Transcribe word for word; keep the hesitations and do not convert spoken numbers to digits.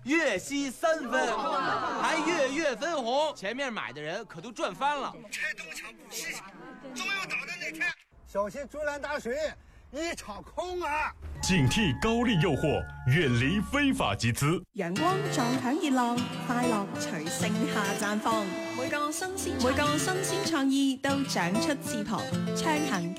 月息三分，还月月分红，前面买的人可都赚翻了。 拆东墙补西墙，总有倒的那天。小心竹篮打水一场空啊！ 警惕高利诱惑，遠離非法集資。 陽光撞響熱浪，快樂隨盛夏綻放。每個新鮮每個新鮮創意都長出翅膀，暢行